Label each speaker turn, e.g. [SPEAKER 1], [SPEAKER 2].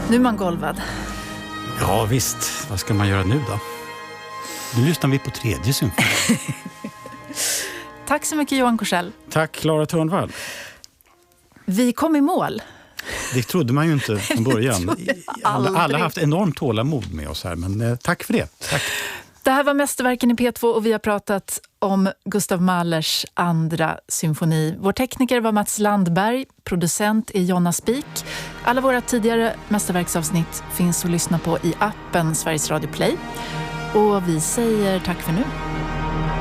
[SPEAKER 1] Nu är man golvad.
[SPEAKER 2] Ja visst, vad ska man göra nu då? Nu lyssnar vi på tredje symfoni.
[SPEAKER 1] Tack så mycket Johan Korsell.
[SPEAKER 2] Tack Clara Törnvall.
[SPEAKER 1] Vi kom i mål.
[SPEAKER 2] Det trodde man ju inte från början. Alla har
[SPEAKER 1] aldrig.
[SPEAKER 2] haft enormt tålamod med oss här, men tack för det. Tack.
[SPEAKER 1] Det här var Mästerverken i P2 och vi har pratat om Gustav Mahlers andra symfoni. Vår tekniker var Mats Landberg, producent är Jonna Spik. Alla våra tidigare mästerverksavsnitt finns att lyssna på i appen Sveriges Radio Play. Och vi säger tack för nu.